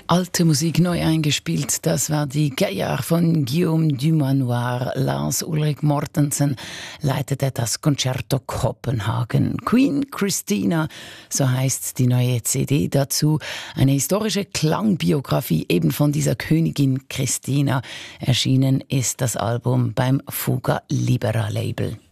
Alte Musik neu eingespielt, das war die Gaillard von Guillaume Dumanoir. Lars Ulrik Mortensen leitete das Concerto Kopenhagen. Queen Christina, so heißt die neue CD dazu. Eine historische Klangbiografie eben von dieser Königin Christina. Erschienen ist das Album beim Fuga Libera Label.